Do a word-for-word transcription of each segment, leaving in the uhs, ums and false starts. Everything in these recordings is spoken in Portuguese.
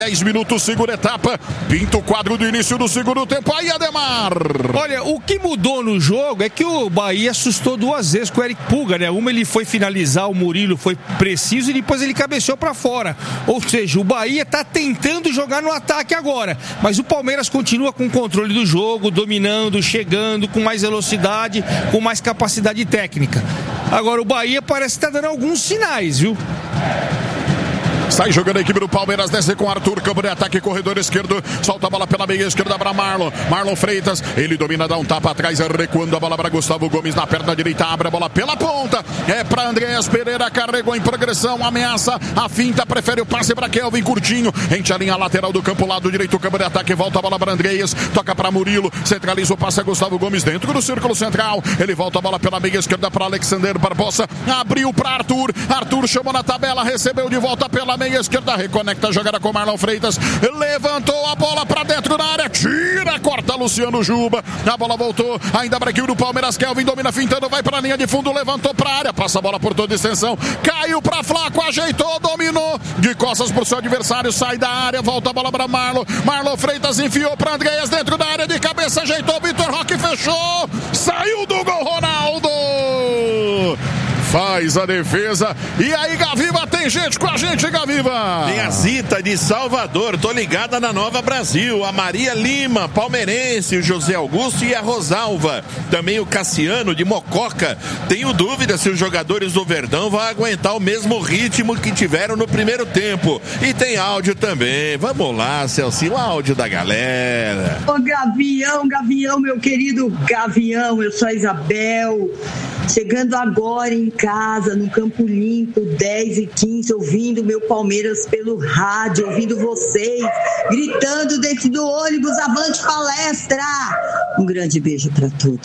dez minutos, segunda etapa. Pinta o quadro do início do segundo tempo. Aí, Ademar. Olha, o que mudou no jogo é que o Bahia assustou duas vezes com o Eric Puga, né? Uma ele foi finalizar, o Murilo foi preciso e depois ele cabeceou pra fora. Ou seja, o Bahia tá tentando jogar no ataque agora. Mas o Palmeiras continua com o controle do jogo, dominando, chegando, com mais velocidade, com mais capacidade técnica. Agora o Bahia parece que tá dando alguns sinais, viu? Sai jogando a equipe do Palmeiras, desce com Arthur, campo de ataque, corredor esquerdo, solta a bola pela meia esquerda para Marlon, Marlon Freitas, ele domina, dá um tapa atrás, recuando a bola para Gustavo Gomes, na perna direita, abre a bola pela ponta, é para Andréas Pereira, carregou em progressão, ameaça, a finta, prefere o passe para Kelvin Curtinho, enche a linha lateral do campo, lado direito, campo de ataque, volta a bola para Andréas, toca para Murilo, centraliza o passe a Gustavo Gomes dentro do círculo central, ele volta a bola pela meia esquerda para Alexander Barbosa, abriu para Arthur, Arthur chamou na tabela, recebeu de volta pela meia esquerda, reconecta a jogada com Marlon Freitas, levantou a bola para dentro da área, tira, corta Luciano Juba, a bola voltou, ainda para aqui do Palmeiras, Kelvin domina fintando, vai para a linha de fundo, levantou para a área, passa a bola por toda a extensão, caiu para Flaco, ajeitou, dominou, de costas para o seu adversário, sai da área, volta a bola para Marlon, Marlon Freitas enfiou para Andréas dentro da área, de cabeça ajeitou, Vitor Roque fechou, saiu do gol Ronaldo! Faz a defesa. E aí, Gaviva, tem gente com a gente, Gaviva. Tem a Zita de Salvador, tô ligada na Nova Brasil. A Maria Lima, palmeirense, o José Augusto e a Rosalva. Também o Cassiano de Mococa. Tenho dúvida se os jogadores do Verdão vão aguentar o mesmo ritmo que tiveram no primeiro tempo. E tem áudio também. Vamos lá, Celci, o áudio da galera. Ô, Gavião, Gavião, meu querido Gavião, eu sou a Isabel. Chegando agora em casa, no Campo Limpo, dez e quinze, ouvindo meu Palmeiras pelo rádio, ouvindo vocês, gritando dentro do ônibus, avante palestra! Um grande beijo para todos.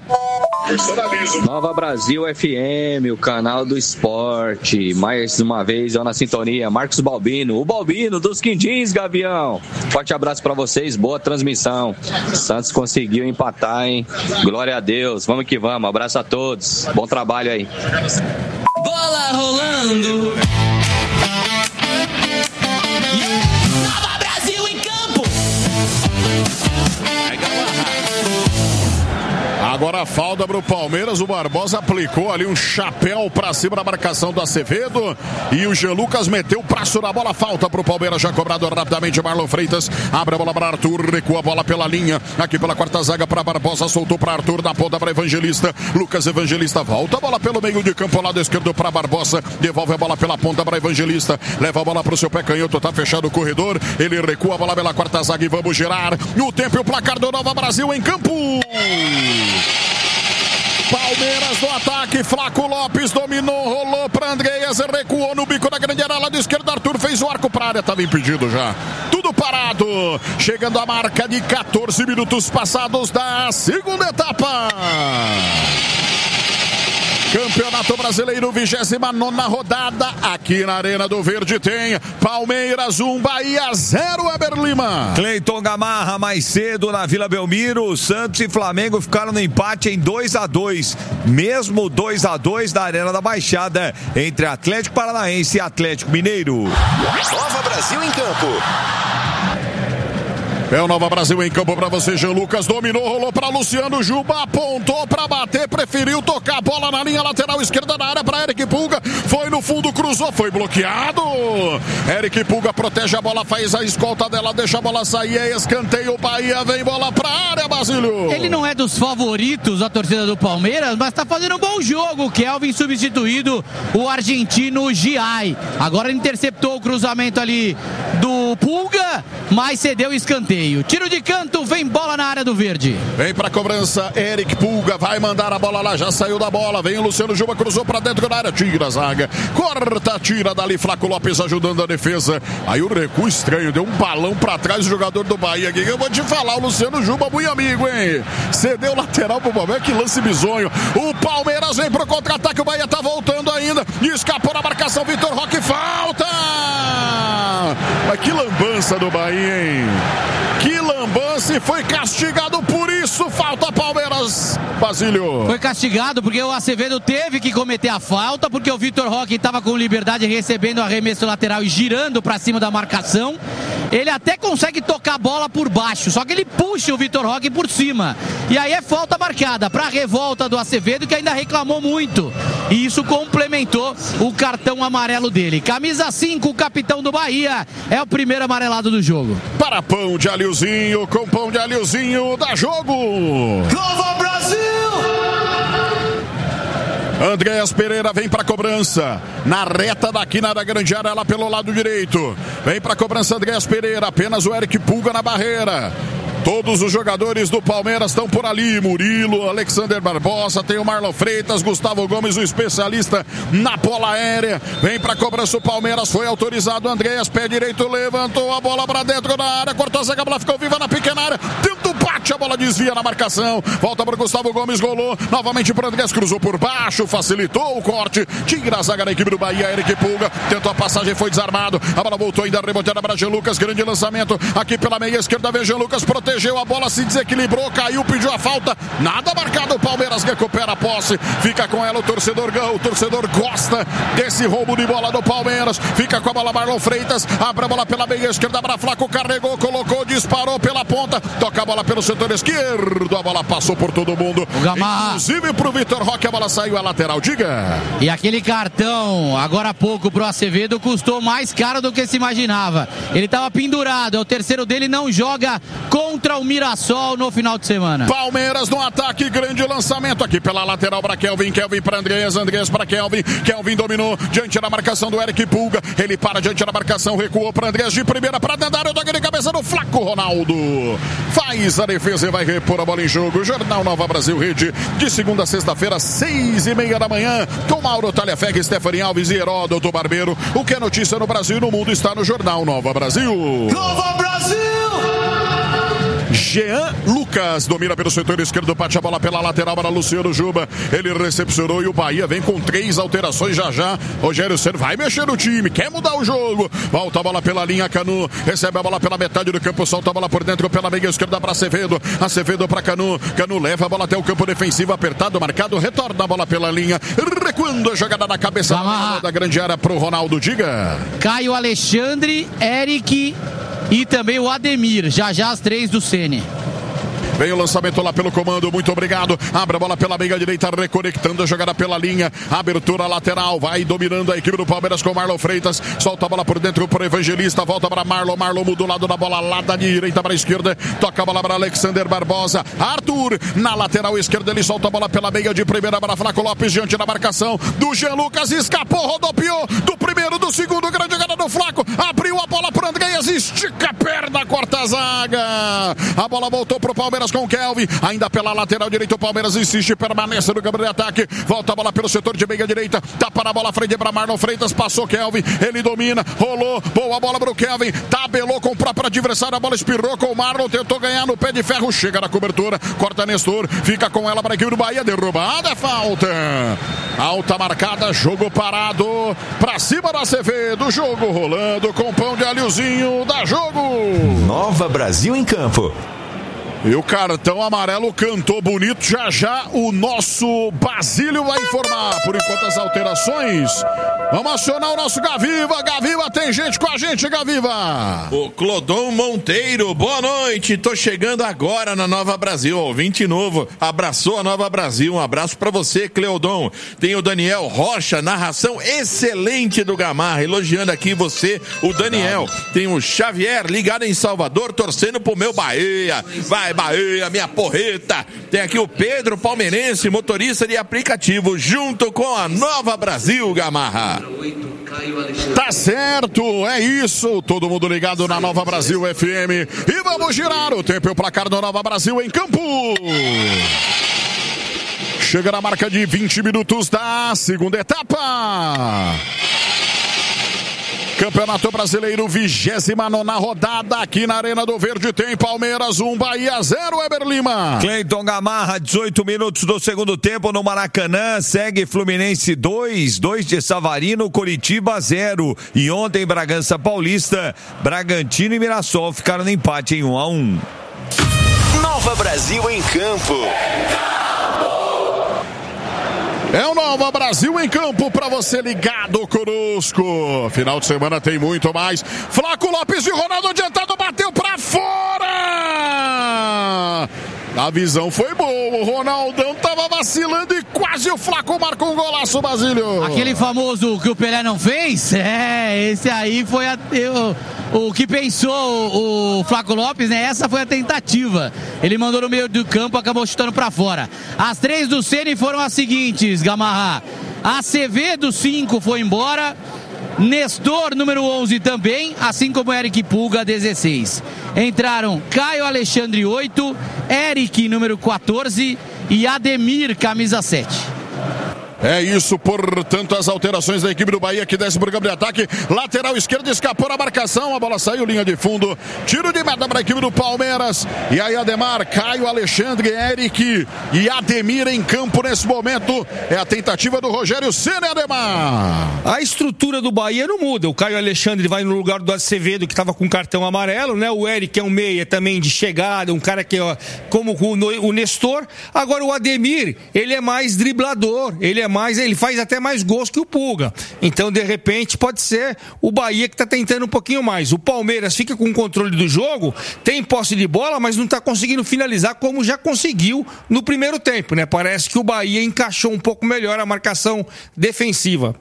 Nova Brasil F M, o canal do esporte. Mais uma vez, eu na sintonia. Marcos Balbino, o Balbino dos Quindins, Gavião. Forte abraço pra vocês, boa transmissão. Santos conseguiu empatar, hein? Glória a Deus, vamos que vamos. Abraço a todos, bom trabalho aí. Bola rolando. Agora a falta para o Palmeiras, o Barbosa aplicou ali um chapéu para cima da marcação do Acevedo e o Jean Lucas meteu o braço na bola, falta para o Palmeiras, já cobrado rapidamente, Marlon Freitas, abre a bola para Arthur, recua a bola pela linha, aqui pela quarta zaga para Barbosa, soltou para Arthur, na ponta para Evangelista, Lucas Evangelista volta a bola pelo meio de campo, lado esquerdo para Barbosa, devolve a bola pela ponta para Evangelista, leva a bola para o seu pé canhoto, tá fechado o corredor, ele recua a bola pela quarta zaga e vamos girar, no tempo e o placar do Nova Brasil em campo. Palmeiras no ataque, Flaco Lopes dominou, rolou para Andréas, recuou no bico da grande área, lado esquerdo, Arthur fez o arco para a área, estava impedido já. Tudo parado, chegando a marca de quatorze minutos passados da segunda etapa. Campeonato Brasileiro, vigésima nona rodada, aqui na Arena do Verde tem Palmeiras um, Bahia zero, Weber Lima. Cleiton Gamarra mais cedo na Vila Belmiro, Santos e Flamengo ficaram no empate em dois a dois, mesmo dois a dois na Arena da Baixada, entre Atlético Paranaense e Atlético Mineiro. Nova Brasil em campo. É o Nova Brasil em campo para você, Jean Lucas, dominou, rolou para Luciano Juba, apontou para bater, preferiu tocar a bola na linha lateral esquerda da área para Eric Puga, foi no fundo, cruzou, foi bloqueado. Eric Puga protege a bola, faz a escolta dela, deixa a bola sair, é escanteio, Bahia vem bola para a área, Basílio. Ele não é dos favoritos da torcida do Palmeiras, mas tá fazendo um bom jogo, o Kelvin substituído, o argentino Giai. Agora ele interceptou o cruzamento ali do Puga, mas cedeu o escanteio. Tiro de canto, vem bola na área do Verde. Vem pra cobrança, Eric Puga vai mandar a bola lá, já saiu da bola, vem o Luciano Juba, cruzou pra dentro da área, tira a zaga, corta, tira dali, Flaco Lopes ajudando a defesa, aí o recuo estranho, deu um balão pra trás o jogador do Bahia, aqui eu vou te falar, o Luciano Juba, muito amigo, hein, cedeu lateral pro Palmeiras, que lance bizonho, o Palmeiras vem pro contra-ataque, o Bahia tá voltando ainda, escapou na marcação, Vitor Roque, falta, mas que lambança do Bahia, hein. Que lambança, e foi castigado por isso. isso, falta Palmeiras. Basílio. Foi castigado porque o Acevedo teve que cometer a falta, porque o Vitor Roque estava com liberdade recebendo arremesso lateral e girando para cima da marcação. Ele até consegue tocar a bola por baixo, só que ele puxa o Vitor Roque por cima. E aí é falta marcada para a revolta do Acevedo, que ainda reclamou muito. E isso complementou o cartão amarelo dele. Camisa cinco, o capitão do Bahia, é o primeiro amarelado do jogo. Para pão de alhozinho, com pão de alhozinho, dá jogo. Nova Brasil! Andréas Pereira vem para cobrança. Na reta daqui na da grande área, lá pelo lado direito. Vem para cobrança Andréas Pereira. Apenas o Eric Pulga na barreira. Todos os jogadores do Palmeiras estão por ali. Murilo, Alexander Barbosa, tem o Marlon Freitas, Gustavo Gomes, o especialista na bola aérea. Vem para cobrança o Palmeiras, foi autorizado. Andréas, pé direito, levantou a bola para dentro da área, cortou a zaga, a bola ficou viva na pequena área. Tenta o bate, a bola desvia na marcação. Volta para Gustavo Gomes, golou. Novamente para Andréas, cruzou por baixo, facilitou o corte. Tira a zaga da equipe do Bahia, Eric Pulga. Tentou a passagem, foi desarmado. A bola voltou ainda reboteada para Jean Lucas. Grande lançamento aqui pela meia esquerda. Vem Jean Lucas, protegeu. A bola, se desequilibrou, caiu, pediu a falta. Nada marcado, o Palmeiras recupera a posse. Fica com ela o torcedor, o torcedor gosta desse roubo de bola do Palmeiras. Fica com a bola Marlon Freitas. Abre a bola pela meia esquerda para Flaco, carregou, colocou, disparou pela ponta. Toca a bola pelo setor esquerdo. A bola passou por todo mundo. O Gamarra. Inclusive pro Vitor Roque, a bola saiu a lateral. Diga. E aquele cartão, agora há pouco pro Acevedo, custou mais caro do que se imaginava. Ele estava pendurado, é o terceiro dele, não joga contra o Mirassol no final de semana. Palmeiras no ataque, grande lançamento aqui pela lateral para Kelvin, Kelvin para Andreas, Andreas para Kelvin, Kelvin dominou diante da marcação do Eric Pulga, ele para diante da marcação, recuou para Andreas de primeira para dentro da área, toque de cabeça do Flaco Ronaldo, faz a defesa e vai repor a bola em jogo. Jornal Nova Brasil Rede, de segunda a sexta-feira, seis e meia da manhã, com Mauro Talhafeg, Stephanie Alves e Heródoto Barbeiro. O que é notícia no Brasil e no mundo está no Jornal Nova Brasil. Nova Brasil! Jean Lucas domina pelo setor esquerdo, bate a bola pela lateral para Luciano Juba. Ele recepcionou e o Bahia vem com três alterações já já. Rogério Ceni vai mexer no time, quer mudar o jogo. Volta a bola pela linha, Canu recebe a bola pela metade do campo, solta a bola por dentro pela meia esquerda para Acevedo. Acevedo para Canu, Canu leva a bola até o campo defensivo, apertado, marcado, retorna a bola pela linha, recuando a jogada na cabeça da, da grande área pro Ronaldo. Diga. Caio Alexandre, Eric e também o Ademir, já já as três do Ceni. Vem o lançamento lá pelo comando, muito obrigado. Abre a bola pela meia direita, reconectando a jogada pela linha. Abertura lateral, vai dominando a equipe do Palmeiras com Marlon Freitas. Solta a bola por dentro para o Evangelista, volta para Marlon. Marlon muda o lado da bola, lá da direita para a esquerda. Toca a bola para Alexander Barbosa. Arthur na lateral esquerda, ele solta a bola pela meia de primeira para Flaco Lopes diante da marcação do Jean Lucas. Escapou, rodopiou do primeiro, do segundo. Grande jogada do Flaco. Abriu a bola para Andreas, estica a perna, corta a zaga. A bola voltou para o Palmeiras com o Kelvin, ainda pela lateral direita, o Palmeiras insiste, permanece no campo de ataque, volta a bola pelo setor de meia direita, tapa na bola, frente para Marlon Freitas, passou Kelvin, ele domina, rolou, boa bola para o Kelvin, tabelou com o próprio adversário, a bola espirrou com o Marlon, tentou ganhar no pé de ferro, chega na cobertura, corta Nestor, fica com ela para a equipe do Bahia, derrubada, é falta, alta marcada, jogo parado, para cima do Acevedo, jogo rolando com pão de alhozinho, dá jogo. Nova Brasil em campo. E o cartão amarelo cantou bonito. Já já o nosso Basílio vai informar. Por enquanto as alterações. Vamos acionar o nosso Gaviva. Gaviva, tem gente com a gente, Gaviva. O Clodon Monteiro, boa noite. Tô chegando agora na Nova Brasil. Ouvinte novo, abraçou a Nova Brasil. Um abraço pra você, Cleodon. Tem o Daniel Rocha, narração excelente do Gamarra. Elogiando aqui você, o Daniel. Tem o Xavier, ligado em Salvador, torcendo pro meu Bahia. Vai, Bahia, minha porreta. Tem aqui o Pedro, palmeirense, motorista de aplicativo, junto com a Nova Brasil, Gamarra. Tá certo, é isso. Todo mundo ligado na Nova Brasil F M. E vamos girar o tempo e o placar do Nova Brasil em campo. Chega na marca de vinte minutos da segunda etapa. Campeonato Brasileiro, vigésima nona rodada, aqui na Arena do Verde tem Palmeiras um, Bahia zero, Weber Lima. Cleiton Gamarra, dezoito minutos do segundo tempo no Maracanã, segue Fluminense dois, dois de Savarino, Coritiba zero. E ontem Bragança Paulista, Bragantino e Mirassol ficaram no empate em um a um. Nova Brasil em Campo. É o Nova Brasil em Campo para você ligado conosco. Final de semana tem muito mais. Flaco Lopes e Ronaldo adiantado, bateu para fora. A visão foi boa, o Ronaldão tava vacilando e quase o Flaco marcou um golaço, Basílio. Aquele famoso que o Pelé não fez? É, esse aí foi a, eu, o que pensou o, o Flaco Lopes, né? Essa foi a tentativa. Ele mandou no meio do campo, acabou chutando pra fora. As três do Ceni foram as seguintes, Gamarra. Acevedo, cinco, foi embora. Nestor, número onze, também, assim como Eric Pulga, dezesseis. Entraram Caio Alexandre, oito, Eric, número quatorze e Ademir, camisa sete. É isso, portanto, as alterações da equipe do Bahia que desce por campo de ataque. Lateral esquerdo, escapou a marcação, a bola saiu, linha de fundo. Tiro de meta para a equipe do Palmeiras. E aí Ademar, Caio Alexandre, Eric e Ademir em campo nesse momento. É a tentativa do Rogério Ceni, Ademar. A estrutura do Bahia não muda. O Caio Alexandre vai no lugar do Acevedo, que estava com cartão amarelo, né? O Eric é um meia também de chegada, um cara que é como o Nestor. Agora o Ademir, ele é mais driblador, ele é mais, ele faz até mais gols que o Pulga. Então, de repente, pode ser o Bahia que está tentando um pouquinho mais. O Palmeiras fica com o controle do jogo, tem posse de bola, mas não está conseguindo finalizar como já conseguiu no primeiro tempo, né? Parece que o Bahia encaixou um pouco melhor a marcação defensiva.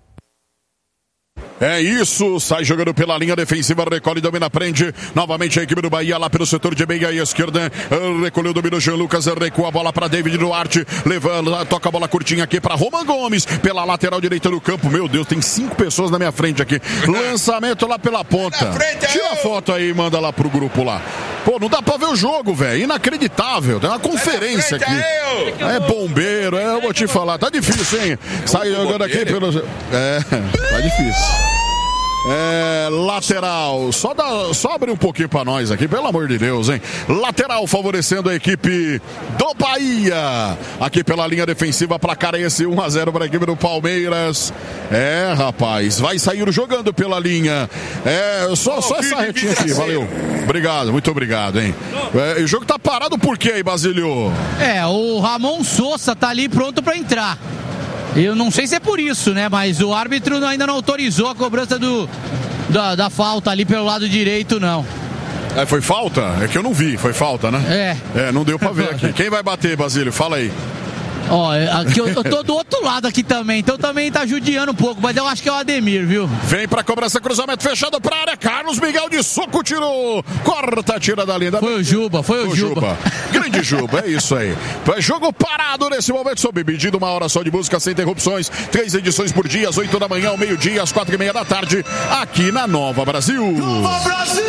É isso, sai jogando pela linha defensiva, recolhe, domina, prende, novamente a equipe do Bahia lá pelo setor de meia e esquerda, recolheu, dominou Jean Lucas, recua a bola para David Duarte, levando, toca a bola curtinha aqui para Roman Gomes, pela lateral direita do campo, meu Deus, tem cinco pessoas na minha frente aqui, lançamento lá pela ponta, tira a foto aí e manda lá pro grupo lá. Pô, não dá pra ver o jogo, velho, inacreditável, tem uma conferência aqui, é bombeiro, é, eu vou te falar, tá difícil, hein, sai jogando aqui pelo... É, tá difícil. É, lateral, só, dá, só abre um pouquinho pra nós aqui, pelo amor de Deus, hein? Lateral favorecendo a equipe do Bahia. Aqui pela linha defensiva, placar esse um a zero para a equipe do Palmeiras. É, rapaz, vai sair jogando pela linha. É, só, só essa retinha aqui, valeu. Obrigado, muito obrigado, hein? É, o jogo tá parado por quê aí, Basílio? É, o Ramon Sousa tá ali pronto pra entrar. Eu não sei se é por isso, né? Mas o árbitro ainda não autorizou a cobrança do, da, da falta ali pelo lado direito, não. É, foi falta? É que eu não vi, foi falta, né? É. É, não deu pra ver aqui. Quem vai bater, Basílio? Fala aí. Ó, aqui eu, eu tô do outro lado aqui também, então também tá judiando um pouco, mas eu acho que é o Ademir, viu? Vem pra cobrança, cruzamento fechado pra área, Carlos Miguel de soco, tirou, corta, tira da linha. Foi o Juba, foi o, o Juba. Juba. Grande Juba, é isso aí. Jogo parado nesse momento, sob pedido, uma hora só de música sem interrupções, três edições por dia, às oito da manhã, ao meio-dia, às quatro e meia da tarde, aqui na Nova Brasil. Nova Brasil!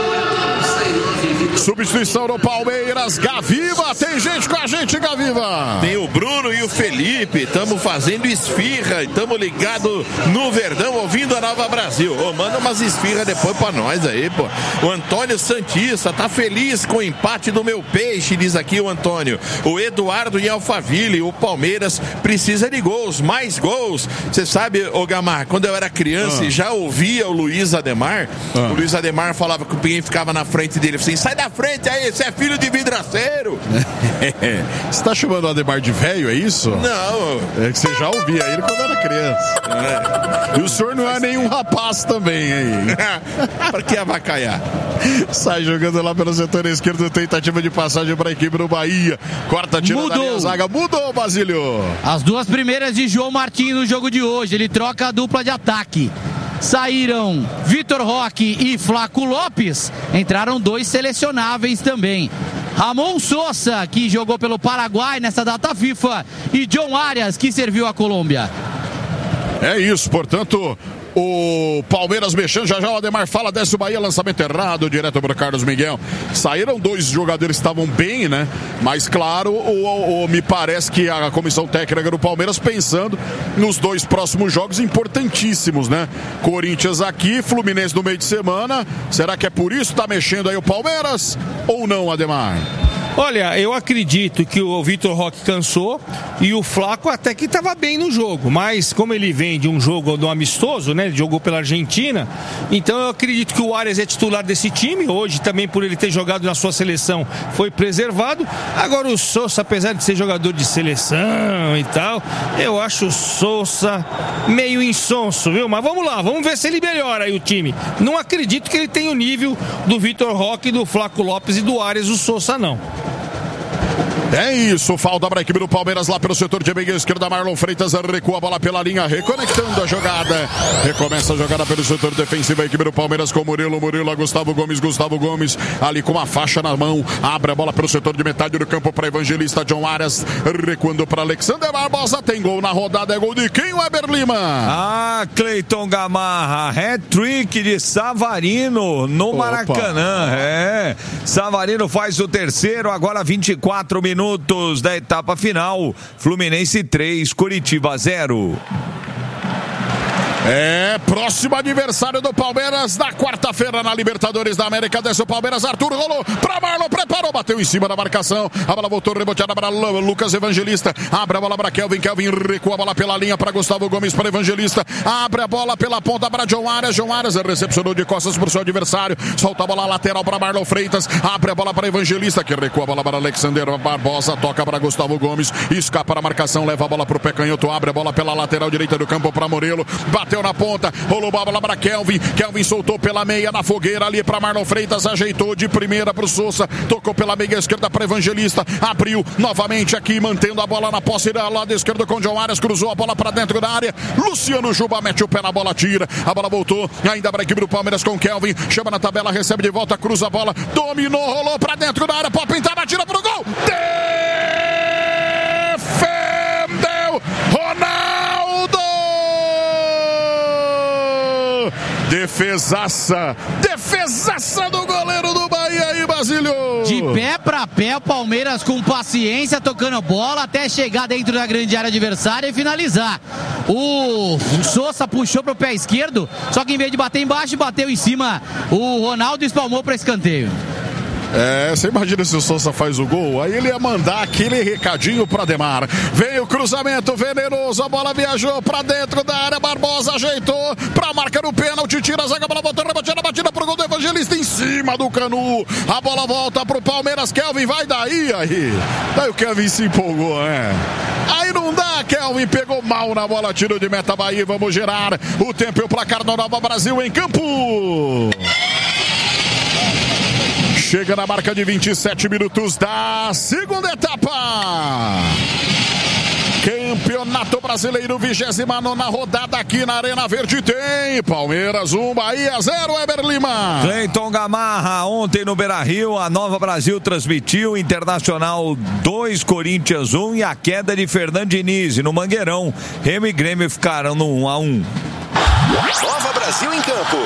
Substituição do Palmeiras, Gaviva, tem gente com a gente, Gaviva. Tem o Bruno e o Felipe, estamos fazendo esfirra, estamos ligados no Verdão, ouvindo a Nova Brasil. Ô, manda umas esfirras depois pra nós aí, pô. O Antônio Santista tá feliz com o empate do meu peixe, diz aqui o Antônio. O Eduardo em Alphaville, o Palmeiras precisa de gols, mais gols. Você sabe, ô Gamar, quando eu era criança e ah. já ouvia o Luiz Ademar, ah. o Luiz Ademar falava que o Pinguim ficava na frente dele, assim, sai da frente aí, você é filho de vidraceiro. Você tá chamando o Ademar de velho, é isso? Não. É que você já ouvia ele quando era criança. É. E o senhor não é nenhum rapaz também, hein? Pra que avacaiar? Sai jogando lá pelo setor esquerdo, tentativa de passagem para a equipe do Bahia. Corta, tira da linha, zaga. Mudou, Basílio. As duas primeiras de João Martins no jogo de hoje. Ele troca a dupla de ataque. Saíram Vitor Roque e Flaco Lopes. Entraram dois selecionáveis também. Ramon Sousa, que jogou pelo Paraguai nessa data FIFA, e John Arias, que serviu a Colômbia. É isso, portanto, o Palmeiras mexendo, já já o Ademar fala, desce o Bahia, lançamento errado, direto para o Carlos Miguel. Saíram dois jogadores que estavam bem, né? Mas claro, o, o, o, me parece que a comissão técnica do Palmeiras pensando nos dois próximos jogos importantíssimos, né? Corinthians aqui, Fluminense no meio de semana. Será que é por isso que tá mexendo aí o Palmeiras? Ou não, Ademar? Olha, eu acredito que o Vitor Roque cansou e o Flaco até que estava bem no jogo, mas como ele vem de um jogo do amistoso, né? Ele jogou pela Argentina, então eu acredito que o Arias é titular desse time, hoje também por ele ter jogado na sua seleção foi preservado. Agora o Sousa, apesar de ser jogador de seleção e tal, eu acho o Sousa meio insonso, viu? Mas vamos lá, vamos ver se ele melhora aí o time. Não acredito que ele tenha o nível do Vitor Roque, do Flaco Lopes e do Arias, o Sousa não. É isso, falta para a equipe do Palmeiras lá pelo setor de meia esquerda. Marlon Freitas recua a bola pela linha, reconectando a jogada. Recomeça a jogada pelo setor defensivo. A equipe do Palmeiras com Murilo, Murilo, Gustavo Gomes, Gustavo Gomes ali com uma faixa na mão. Abre a bola pelo setor de metade do campo para Evangelista. John Arias recuando para Alexander Barbosa. Tem gol na rodada, é gol de quem, Weber Lima? Ah, Cleiton Gamarra, hat-trick de Savarino no Opa. Maracanã. É, Savarino faz o terceiro, agora vinte e quatro minutos. Minutos da etapa final. Fluminense três, Coritiba zero. É, próximo adversário do Palmeiras na quarta-feira na Libertadores da América. Desce o Palmeiras, Arthur rolou pra Marlon, preparou, bateu em cima da marcação. A bola voltou reboteada para Lucas Evangelista. Abre a bola para Kelvin, Kelvin recua a bola pela linha para Gustavo Gomes, para Evangelista. Abre a bola pela ponta para John Arias. John Arias recepcionou de costas para o seu adversário. Solta a bola lateral para Marlon Freitas. Abre a bola para Evangelista, que recua a bola para Alexander Barbosa. Toca para Gustavo Gomes. Escapa da marcação, leva a bola para o pé canhoto. Abre a bola pela lateral direita do campo para Murilo. Bateu na ponta, rolou a bola para Kelvin. Kelvin soltou pela meia na fogueira ali para Marlon Freitas, ajeitou de primeira para o Sousa, tocou pela meia esquerda para Evangelista, abriu novamente aqui, mantendo a bola na posse da lado esquerdo com John Arias, cruzou a bola para dentro da área. Luciano Juba mete o pé na bola, tira. A bola voltou ainda para a equipe do Palmeiras com Kelvin, chama na tabela, recebe de volta, cruza a bola, dominou, rolou para dentro da área, pode pintar, atira pro gol. Defendeu Ronaldo! Defesaça, defesaça do goleiro do Bahia aí, Basílio. De pé pra pé, o Palmeiras com paciência, tocando bola até chegar dentro da grande área adversária e finalizar. O Sousa puxou pro pé esquerdo, só que em vez de bater embaixo, bateu em cima. O Ronaldo espalmou para escanteio. É, você imagina se o Sousa faz o gol, aí ele ia mandar aquele recadinho pra Demar. Veio o cruzamento venenoso, a bola viajou pra dentro da área, Barbosa ajeitou pra marca no pênalti, tira a zaga, a bola voltou, rebatida, batida pro gol do Evangelista em cima do Canu. A bola volta pro Palmeiras, Kelvin vai daí, aí. Daí o Kelvin se empolgou, né? Aí não dá, Kelvin pegou mal na bola, tiro de meta Bahia, vamos gerar o tempo e o placar no Nova Brasil em campo. Chega na marca de vinte e sete minutos da segunda etapa. Campeonato Brasileiro, vigésima nona rodada aqui na Arena Verde. Tem Palmeiras um, Bahia zero, Weber Lima. Cleiton Gamarra, ontem no Beira-Rio, a Nova Brasil transmitiu Internacional dois, Corinthians um e a queda de Fernando Diniz. E no Mangueirão, Remo e Grêmio ficaram no um a um. Nova Brasil em campo.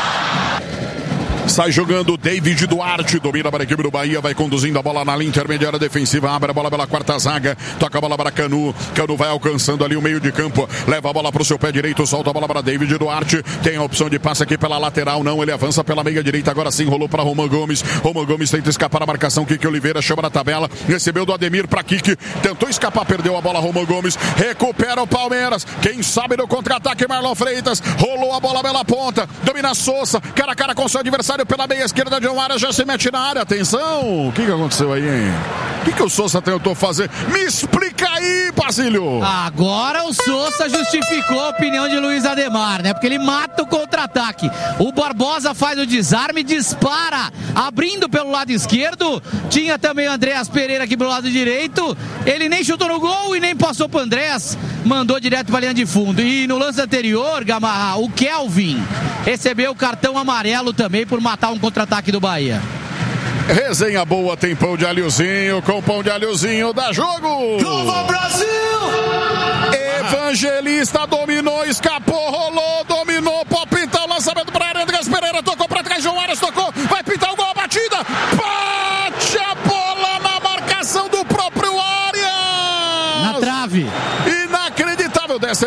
Sai jogando David Duarte, domina para a equipe do Bahia, vai conduzindo a bola na linha intermediária defensiva, abre a bola pela quarta zaga, toca a bola para Canu, Canu vai alcançando ali o meio de campo, leva a bola para o seu pé direito, solta a bola para David Duarte, tem a opção de passe aqui pela lateral, não, ele avança pela meia direita, agora sim rolou para Roman Gomes, Roman Gomes tenta escapar da marcação, Kiki Oliveira chama na tabela, recebeu do Ademir para Kiki, tentou escapar, perdeu a bola, Roman Gomes, recupera o Palmeiras, quem sabe no contra-ataque Marlon Freitas, rolou a bola pela ponta, domina Sousa, cara a cara com seu adversário pela meia esquerda, John Arias já se mete na área, atenção, o que que aconteceu aí, hein? O que que o Sousa tentou fazer? Me explica aí, Basílio! Agora o Sousa justificou a opinião de Luiz Ademar, né? Porque ele mata o contra-ataque. O Barbosa faz o desarme, dispara, abrindo pelo lado esquerdo. Tinha também o Andréas Pereira aqui pelo lado direito. Ele nem chutou no gol e nem passou pro Andréas. Mandou direto pra linha de fundo. E no lance anterior, Gamarra, o Kelvin recebeu o cartão amarelo também por matar um contra-ataque do Bahia. Resenha boa, tem pão de alhozinho, com pão de alhozinho dá jogo! Nova Brasil! Evangelista dominou, escapou, rolou, dominou, pode pintar o lançamento para a área, Andréas Pereira tocou para trás, João Arias tocou, vai pintar o gol, a batida, bate a bola na marcação do próprio Arias! Na trave! Inacreditável dessa equipe do Bahia.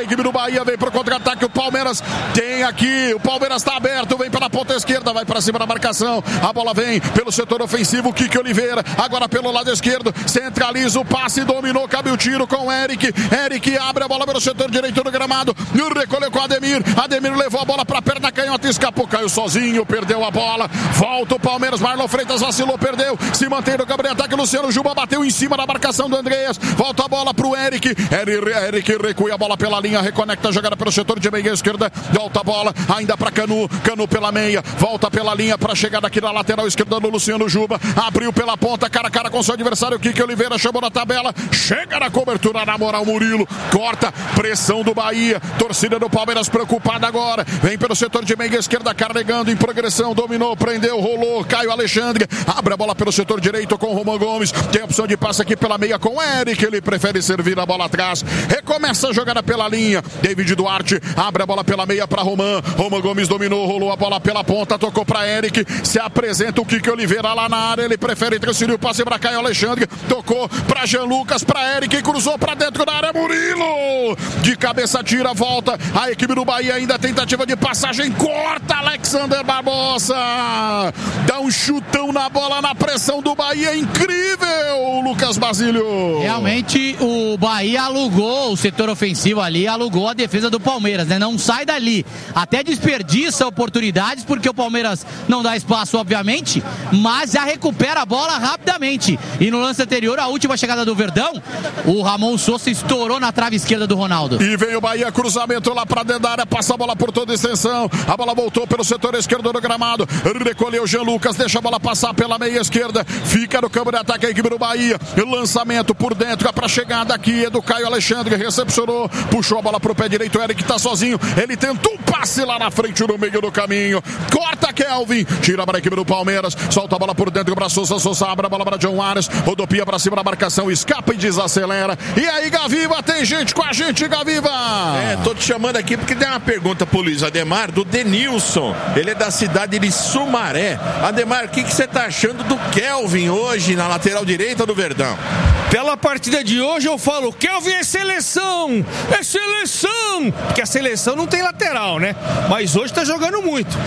Bahia, vem pro contra-ataque, o Palmeiras tem aqui, o Palmeiras tá aberto, vem pela ponta esquerda, vai pra cima da marcação, a bola vem pelo setor ofensivo, Kiki Oliveira, agora pelo lado esquerdo, centraliza o passe, dominou, cabe o tiro com o Eric, Eric abre a bola pelo setor direito do gramado, recolheu com o Ademir, Ademir levou a bola pra perna canhota, escapou, caiu sozinho, perdeu a bola, volta o Palmeiras, Marlon Freitas vacilou, perdeu, se mantém no campo de ataque, Luciano Juba bateu em cima da marcação do Andreas, volta a bola pro Eric, Eric, Eric recua a bola pela linha, reconecta a jogada pelo setor de meia esquerda, volta a bola, ainda pra Canu, Canu pela meia, volta pela linha pra chegada aqui na lateral esquerda do Luciano Juba, abriu pela ponta, cara a cara com seu adversário, Kiki Oliveira chamou na tabela, chega na cobertura, na moral, Murilo, corta, pressão do Bahia, torcida do Palmeiras preocupada agora, vem pelo setor de meia esquerda, carregando em progressão, dominou, prendeu, rolou, Caio Alexandre, abre a bola pelo setor direito com o Roman Gomes, tem a opção de passe aqui pela meia com o Eric, ele prefere servir a bola atrás, recomeça a jogada pela linha, David Duarte, abre a bola pela meia para Roman, Roman Gomes dominou, rolou a bola pela ponta, tocou para Eric, se apresenta o Kiki Oliveira lá na área, ele prefere transferir o passe para Caio Alexandre, tocou para Jean Lucas, para Eric, cruzou para dentro da área, Murilo, de cabeça tira, volta, a equipe do Bahia ainda tentativa de passagem, corta Alexander Barbosa, dá um chutão na bola, na pressão do Bahia, incrível, Lucas Basílio. Realmente o Bahia alugou o setor ofensivo ali, alugou a defesa do Palmeiras, né? Não sai dali, até desperdiça oportunidades, porque o Palmeiras não dá espaço, obviamente, mas já recupera a bola rapidamente. E no lance anterior, a última chegada do Verdão, o Ramon Sousa estourou na trave esquerda do Ronaldo. E veio o Bahia, cruzamento lá pra dentro da área, passa a bola por toda a extensão, a bola voltou pelo setor esquerdo do gramado, recolheu Jean Lucas, deixa a bola passar pela meia esquerda, fica no campo de ataque a equipe do Bahia, lançamento por dentro, pra chegada aqui é do Caio Alexandre, recepcionou, puxou a bola pro pé direito, o Eric tá sozinho, ele tentou um passe lá na frente no meio do caminho, corta Kelvin, tira para a equipe do Palmeiras, solta a bola por dentro para Sousa, Sousa abre a bola para John Ares, rodopia para cima da marcação, escapa e desacelera, e aí Gaviva, tem gente com a gente, Gaviva! É, tô te chamando aqui porque tem uma pergunta pro Luiz Ademar, do Denilson, ele é da cidade de Sumaré. Ademar, o que você tá achando do Kelvin hoje na lateral direita do Verdão? Pela partida de hoje eu falo, Kelvin é seleção, é seleção, porque a seleção não tem lateral, né? Mas hoje tá jogando muito.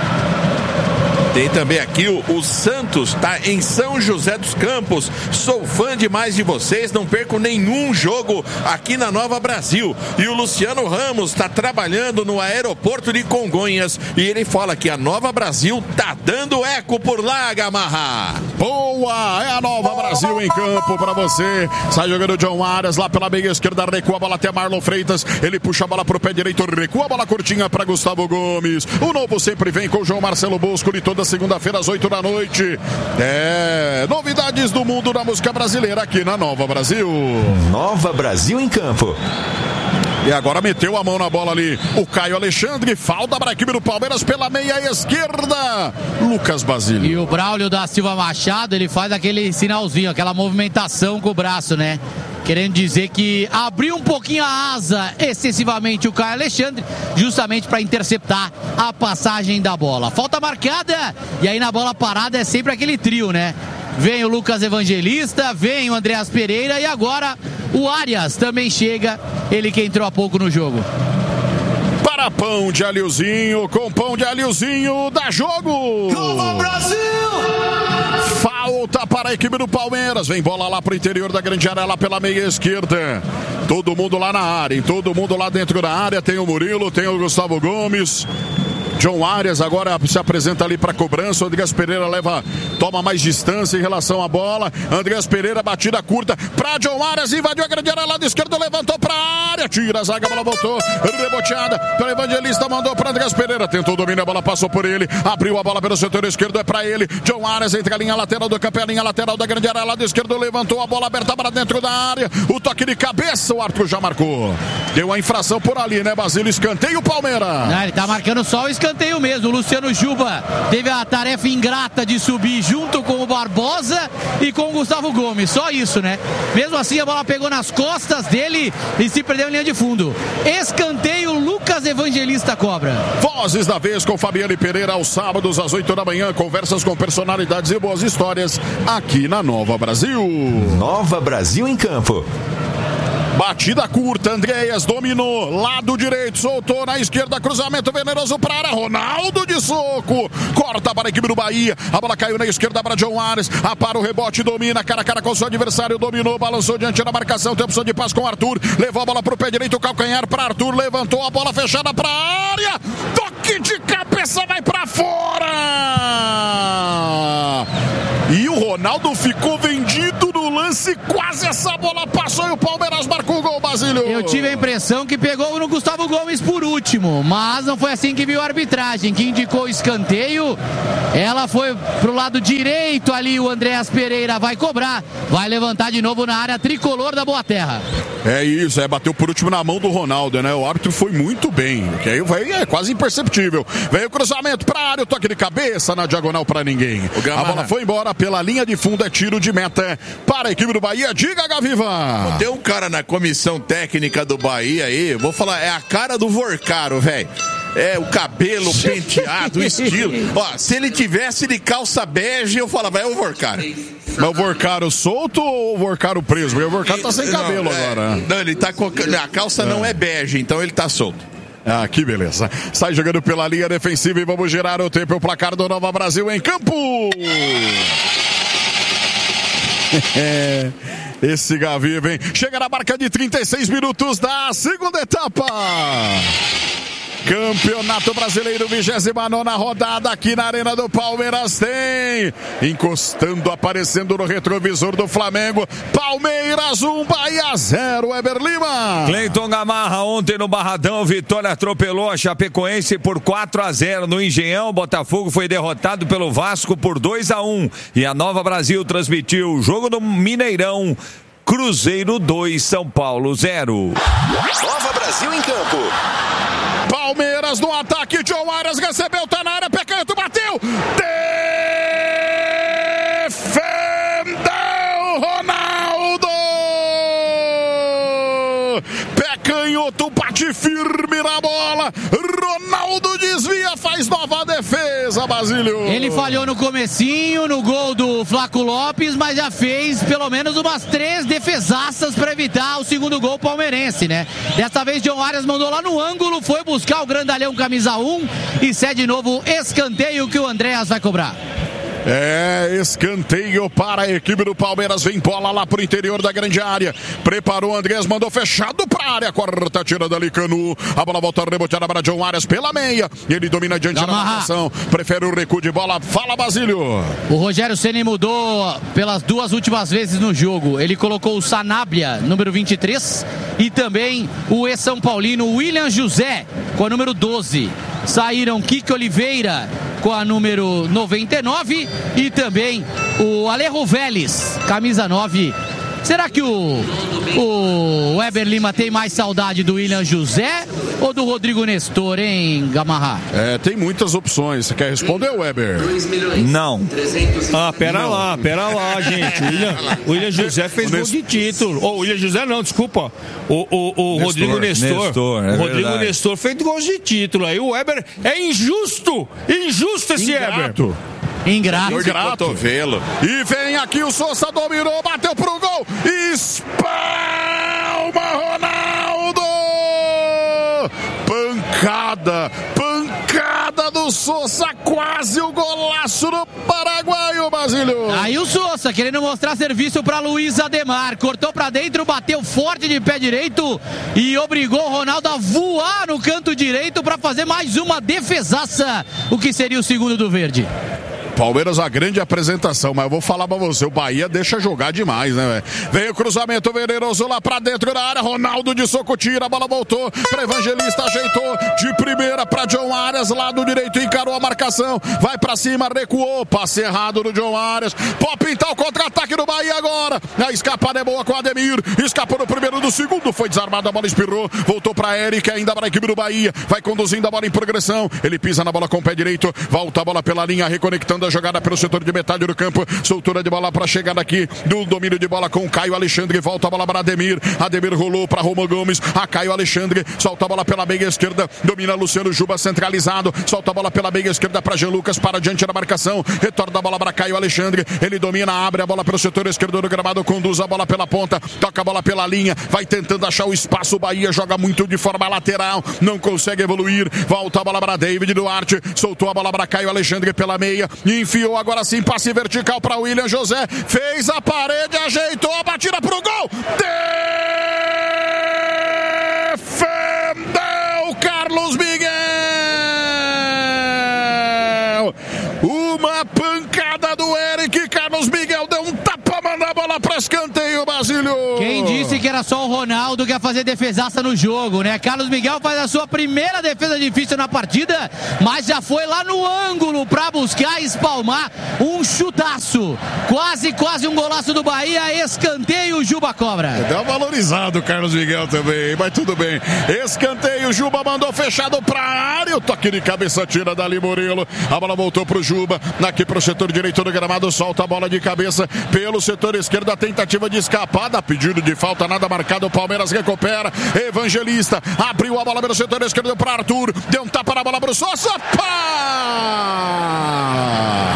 Tem também aqui o, o Santos, tá em São José dos Campos. Sou fã demais de vocês, não perco nenhum jogo aqui na Nova Brasil. E o Luciano Ramos tá trabalhando no aeroporto de Congonhas e ele fala que a Nova Brasil tá dando eco por lá, Gamarra. Boa, é a Nova Brasil em campo pra você. Sai jogando o John Arias lá pela meia esquerda, recua a bola até Marlon Freitas. Ele puxa a bola pro pé direito, recua a bola curtinha pra Gustavo Gomes. O novo sempre vem com o João Marcelo Bosco e toda segunda-feira às oito da noite. É, novidades do mundo da música brasileira aqui na Nova Brasil. Nova Brasil em campo. E agora meteu a mão na bola ali o Caio Alexandre, falta para a equipe do Palmeiras pela meia esquerda, Lucas Basílio. E o Braulio da Silva Machado, ele faz aquele sinalzinho, aquela movimentação com o braço, né? Querendo dizer que abriu um pouquinho a asa excessivamente o Caio Alexandre, justamente para interceptar a passagem da bola. Falta marcada, e aí na bola parada é sempre aquele trio, né? Vem o Lucas Evangelista, vem o Andreas Pereira e agora o Arias também chega, ele que entrou há pouco no jogo. Para pão de alhozinho, com pão de alhozinho, dá jogo! Nova Brasil! Falta para a equipe do Palmeiras, vem bola lá para o interior da grande área, lá pela meia esquerda. Todo mundo lá na área, hein? Todo mundo lá dentro da área, tem o Murilo, tem o Gustavo Gomes. John Arias agora se apresenta ali para cobrança. O Andreas Pereira leva, toma mais distância em relação à bola. Andreas Pereira, batida curta para John Arias, invadiu a grande área, lado esquerdo, levantou para a área, tira a zaga, a bola voltou, reboteada para Evangelista, mandou para Andreas Pereira, tentou dominar, a bola passou por ele, abriu a bola pelo setor esquerdo, é para ele. John Arias entre a linha lateral do campo, a linha lateral da grande área, lado esquerdo, levantou a bola aberta para dentro da área. O toque de cabeça, o Arthur já marcou. Deu a infração por ali, né, Basílio? Escanteio, Palmeiras. Não, ele tá marcando só o escanteio. Escanteio mesmo, o Luciano Juba teve a tarefa ingrata de subir junto com o Barbosa e com o Gustavo Gomes, só isso, né? Mesmo assim a bola pegou nas costas dele e se perdeu em linha de fundo. Escanteio, Lucas Evangelista cobra. Vozes da vez com Fabiane Pereira aos sábados às oito da manhã, conversas com personalidades e boas histórias aqui na Nova Brasil. Nova Brasil em campo. Batida curta, Andréas dominou, lado direito, soltou na esquerda, cruzamento venenoso para área, Ronaldo de soco, corta para a equipe do Bahia, a bola caiu na esquerda para John Ares, apara o rebote, domina, cara a cara com o seu adversário, dominou, balançou diante da marcação, tem opção de passe com o Arthur, levou a bola para o pé direito, calcanhar para Arthur, levantou a bola fechada para a área, toque de cabeça, vai para fora! E o Ronaldo ficou vendido no lance, quase essa bola passou e o Palmeiras marcou o gol, Basílio. Eu tive a impressão que pegou no Gustavo Gomes por último, mas não foi assim que viu a arbitragem, que indicou o escanteio. Ela foi pro lado direito ali, o Andréas Pereira vai cobrar, vai levantar de novo na área tricolor da Boa Terra. É isso, é, bateu por último na mão do Ronaldo, né? O árbitro foi muito bem, que aí vai, é quase imperceptível. Veio o cruzamento pra área, o toque de cabeça na diagonal pra ninguém. A bola foi embora pela linha de fundo, é tiro de meta para a equipe do Bahia. Diga, Gaviva! Tem um cara na comissão técnica do Bahia aí, vou falar, é a cara do Vorcaro, velho. É, o cabelo penteado, o estilo. Ó, se ele tivesse de calça bege, eu falava, é o Vorcaro. Mas o Vorcaro solto ou o Vorcaro preso? Porque o Vorcaro tá sem não, cabelo é, agora. Não, ele tá com... A calça é. não é bege, então ele tá solto. Ah, que beleza. Sai jogando pela linha defensiva e vamos girar o tempo. O placar do Nova Brasil em campo. Esse Gaviva, hein? Chega na marca de trinta e seis minutos da segunda etapa. Campeonato Brasileiro, vigésima nona rodada aqui na Arena do Palmeiras tem. Encostando, aparecendo no retrovisor do Flamengo. Palmeiras um, Bahia zero, Weber Lima. Cleiton Gamarra ontem no Barradão, Vitória atropelou a Chapecoense por quatro a zero no Engenhão. Botafogo foi derrotado pelo Vasco por dois a um. E a Nova Brasil transmitiu o jogo do Mineirão. Cruzeiro dois, São Paulo zero. Nova Brasil em campo. Palmeiras no ataque, John Arias recebeu, tá na área, pé canto, bateu, defendeu Ronaldo, pé canhoto, bate firme na bola, Ronaldo desvia, faz nova defesa, Basílio. Ele falhou no comecinho, no gol do Flaco Lopes, mas já fez pelo menos umas três defesaças para evitar o segundo gol palmeirense, né? Dessa vez, John Arias mandou lá no ângulo, foi buscar o grandalhão camisa um e cede de novo escanteio que o Andréas vai cobrar. É, escanteio para a equipe do Palmeiras, vem bola lá pro interior da grande área, preparou o Andrés, mandou fechado pra área, corta, tira dali Canu, a bola volta reboteada para John Arias pela meia, ele domina diante da marcação, prefere o recuo de bola, fala Basílio. O Rogério Ceni mudou pelas duas últimas vezes no jogo, ele colocou o Sanabria, número vinte e três, e também o ex-São Paulino William José, com a número doze. Saíram Kiko Oliveira com a número noventa e nove e também o Alejo Vélez, camisa nove. Será que o, o Weber Lima tem mais saudade do William José ou do Rodrigo Nestor, hein, Gamarra? É, tem muitas opções. Você quer responder, Weber? Não. Ah, pera não. lá, pera lá, gente. O William, o William José fez gol de título. Ou oh, o William José não, desculpa. O, o, o Nestor, Rodrigo Nestor. Nestor é o Rodrigo verdade. Nestor fez gol de título. Aí o Weber é injusto. Injusto esse Ingrato. Weber. Ingrato. Ingrato. E vem aqui o Sousa, dominou, bateu pro gol. Espalma Ronaldo. Pancada, pancada do Sousa, quase o golaço do paraguaio, Basílio. Aí o Sousa, querendo mostrar serviço para Luiz Ademar, cortou para dentro, bateu forte de pé direito e obrigou o Ronaldo a voar no canto direito para fazer mais uma defesaça, o que seria o segundo do verde. Palmeiras, a grande apresentação, mas eu vou falar pra você, o Bahia deixa jogar demais, né, velho? Veio o cruzamento venenoso lá pra dentro da área, Ronaldo de soco tira, a bola voltou pra Evangelista, ajeitou de primeira pra John Arias, lado direito, encarou a marcação, vai pra cima, recuou, passe errado do John Arias, pode pintar o contra-ataque do Bahia agora, a escapada é boa com o Ademir, escapou no primeiro, do segundo, foi desarmado, a bola espirrou, voltou pra Eric, ainda para a equipe do Bahia, vai conduzindo a bola em progressão, ele pisa na bola com o pé direito, volta a bola pela linha, reconectando a jogada pelo setor de metade do campo. Soltura de bola para chegada aqui do domínio de bola com o Caio Alexandre. Volta a bola para Ademir. Ademir rolou para Roman Gomes. A Caio Alexandre solta a bola pela meia esquerda. Domina Luciano Juba centralizado. Solta a bola pela meia esquerda para Jean Lucas. Para diante da marcação. Retorna a bola para Caio Alexandre. Ele domina, abre a bola pelo setor esquerdo do gramado. Conduz a bola pela ponta. Toca a bola pela linha. Vai tentando achar o espaço. O Bahia joga muito de forma lateral. Não consegue evoluir. Volta a bola para David Duarte. Soltou a bola para Caio Alexandre pela meia. Enfiou agora sim. Passe vertical para William José. Fez a parede. Ajeitou a batida pro gol. Defendeu Carlos Miguel. Uma pancada do Eric. Carlos Miguel deu um tapa, manda a bola para escanteio, Basílio. Quem disse que era só o Ronaldo que ia fazer defesaça no jogo, né? Carlos Miguel faz a sua primeira defesa difícil na partida, mas já foi lá no ângulo para buscar e espalmar um chutaço. Quase, quase um golaço do Bahia. Escanteio, Juba cobra. Deu valorizado o Carlos Miguel também, mas tudo bem. Escanteio, Juba mandou fechado para a área. O toque de cabeça tira dali Murilo. A bola voltou pro Juba. Aqui pro setor direito do gramado. Solta a bola de cabeça pelo setor esquerdo. A tentativa de escapada. Pedido de falta, nada marcado. O Palmeiras recupera. Evangelista abriu a bola pelo setor esquerdo para Arthur. Deu um tapa na bola pro Sousa. Pá!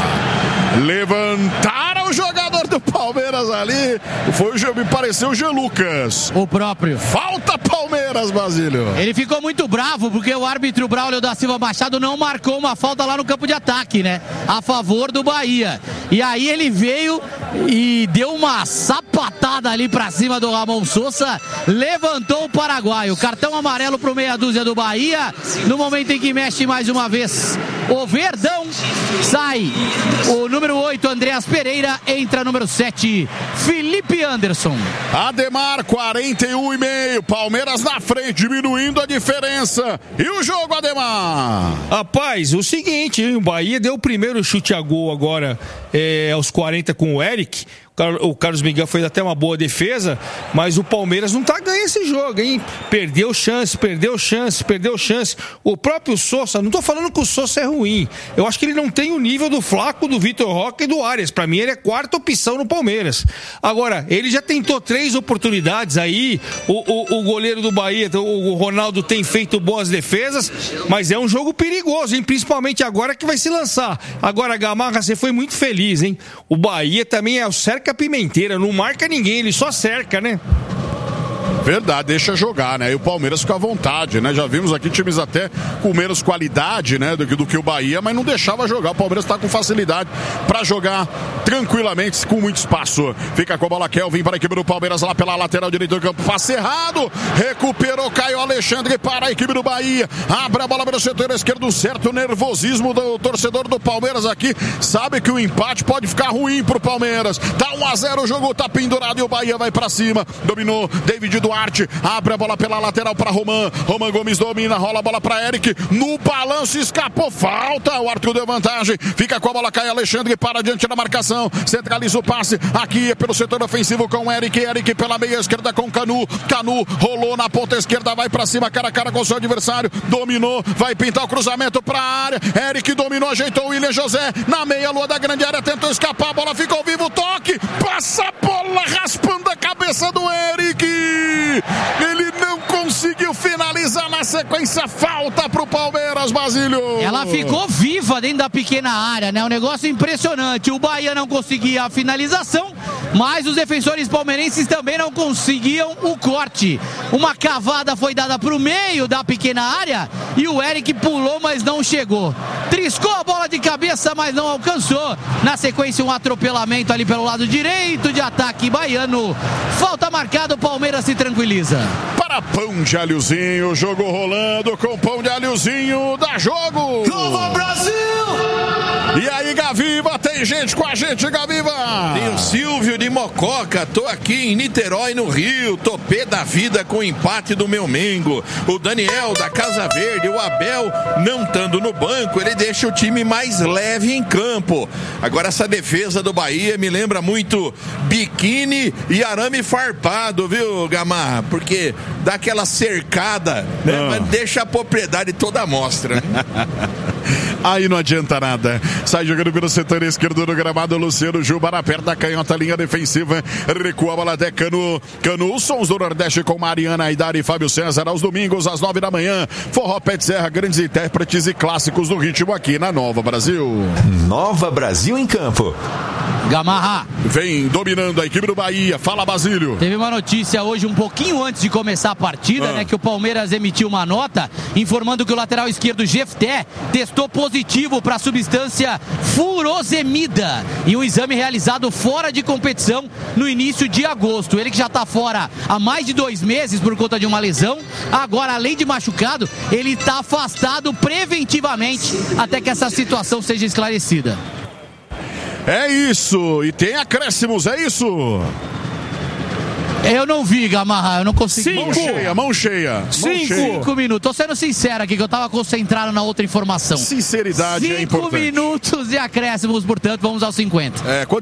Levantaram o jogador do Palmeiras ali. Foi o me pareceu o Jean Lucas. O próprio. Falta Palmeiras, Basílio. Ele ficou muito bravo porque o árbitro Braulio da Silva Machado não marcou uma falta lá no campo de ataque, né? A favor do Bahia. E aí ele veio e deu uma sapatada ali pra cima do Ramon Sousa. Levantou o paraguaio. Cartão amarelo pro meia dúzia do Bahia. No momento em que mexe mais uma vez o Verdão, sai o número oito, Andreas Pereira. Entra número sete, Felipe Anderson. Ademar, quarenta e um e meio. Palmeiras na frente, diminuindo a diferença. E o jogo, Ademar? Rapaz, o seguinte, hein? O Bahia deu o primeiro chute a gol agora é, aos quarenta com o Eric. O Carlos Miguel fez até uma boa defesa, mas o Palmeiras não tá ganhando esse jogo, hein? Perdeu chance, perdeu chance, perdeu chance. O próprio Sousa, não tô falando que o Sousa é ruim. Eu acho que ele não tem o nível do Flaco, do Vitor Roque e do Arias. Pra mim, ele é quarta opção no Palmeiras. Agora, ele já tentou três oportunidades aí. O, o, o goleiro do Bahia, o Ronaldo, tem feito boas defesas, mas é um jogo perigoso, hein? Principalmente agora que vai se lançar. Agora, Gamarra, você foi muito feliz, hein? O Bahia também é o cerca pimenteira, não marca ninguém, ele só cerca, né? Verdade, deixa jogar, né? E o Palmeiras fica à vontade, né? Já vimos aqui times até com menos qualidade, né? Do que, do que o Bahia, mas não deixava jogar. O Palmeiras tá com facilidade para jogar tranquilamente, com muito espaço. Fica com a bola Kelvin para a equipe do Palmeiras lá pela lateral direita do campo. Passe errado, recuperou Caio Alexandre para a equipe do Bahia. Abre a bola pelo setor esquerdo, certo nervosismo do torcedor do Palmeiras aqui. Sabe que o empate pode ficar ruim pro Palmeiras. Tá um a zero, o jogo tá pendurado e o Bahia vai para cima. Dominou David Duarte. Abre a bola pela lateral para Roman. Roman Gomes domina, rola a bola para Eric. No balanço, escapou. Falta. O Arthur deu vantagem. Fica com a bola, Caio Alexandre para diante da marcação. Centraliza o passe. Aqui é pelo setor ofensivo com Eric. Eric pela meia esquerda com Canu. Canu rolou na ponta esquerda. Vai para cima, cara a cara com o seu adversário. Dominou. Vai pintar o cruzamento para a área. Eric dominou, ajeitou o William José. Na meia lua da grande área. Tentou escapar. A bola ficou vivo. Toque. Passa a bola raspando a cabeça do Eric. Ele não conseguiu finalizar na sequência. Falta pro Palmeiras, Basílio. Ela ficou viva dentro da pequena área, né? Um negócio impressionante. O Bahia não conseguia a finalização, mas os defensores palmeirenses também não conseguiam o corte. Uma cavada foi dada pro meio da pequena área e o Eric pulou, mas não chegou. Triscou a bola de cabeça, mas não alcançou. Na sequência, um atropelamento ali pelo lado direito de ataque baiano. Falta marcada, o Palmeiras se tranquiliza. Para Pão de Alhozinho, jogo rolando com Pão de Alhozinho, dá jogo! Nova Brasil! E aí, Gaviva, tem gente com a gente, Gaviva! Tem o Silvio de Mococa, tô aqui em Niterói, no Rio, tô pé da vida com o empate do meu Mengo. O Daniel da Casa Verde, o Abel, não estando no banco, ele deixa o time mais leve em campo. Agora essa defesa do Bahia me lembra muito biquíni e arame farpado, viu, Gamarra? Porque dá aquela cercada, né? Ah. Mas deixa a propriedade toda à mostra. Aí não adianta nada. Sai jogando pelo setor esquerdo do gramado. Luciano Juba na perna da canhota, linha defensiva. Recua a bola até Canu. Canu, os sons do Nordeste com Mariana Aidar e Fábio César. Aos domingos, às nove da manhã. Forró Pet Serra, grandes intérpretes e clássicos do ritmo aqui na Nova Brasil. Nova Brasil em campo. Gamarra. Vem dominando a equipe do Bahia. Fala, Basílio. Teve uma notícia hoje, um pouquinho antes de começar a partida, ah. né? Que o Palmeiras emitiu uma nota informando que o lateral esquerdo Jefté testou positivo para a substância furosemida em um exame realizado fora de competição no início de agosto. Ele que já está fora há mais de dois meses por conta de uma lesão. Agora, além de machucado, ele está afastado preventivamente até que essa situação seja esclarecida. É isso, e tem acréscimos, é isso? Eu não vi, Gamarra, eu não consegui. Mão cheia, mão cheia. Cinco. cheia. Cinco minutos. Tô sendo sincero aqui, que eu tava concentrado na outra informação. Sinceridade Cinco é importante. Cinco minutos de acréscimos, portanto, vamos aos cinquenta. É,